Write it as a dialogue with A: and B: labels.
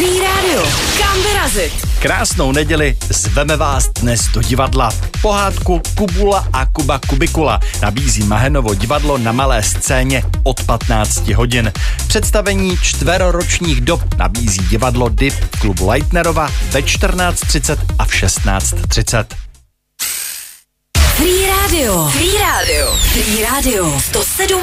A: Free Radio. Kam vyrazit?
B: Krásnou neděli zveme vás dnes do divadla. Pohádku Kubula a Kuba Kubikula nabízí Mahenovo divadlo na Malé scéně od 15 hodin. Představení 4ročních dob nabízí divadlo DIV v klubu Leitnerova ve 14:30 a v 16:30.
A: Free Radio. Free Radio. Free Radio. 107